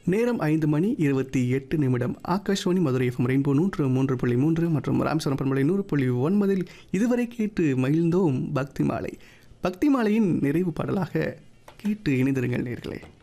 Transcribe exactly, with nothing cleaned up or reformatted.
நேரம் ஐந்து மணி இருபத்தி எட்டு நிமிடம். ஆகாஷ்வாணி மதுரை எஃப்எம் ரெயின்போ நூற்று மூன்று புள்ளி மூன்று மற்றும் ராமேஸ்வரம் பண்பலை நூறு புள்ளி ஒன்பதில் இதுவரை கேட்டு மகிழ்ந்தோம் பக்தி மாலை. பக்தி மாலையின் நிறைவு பாடலாக கேட்டு இணைந்திருங்கள் நேர்களே.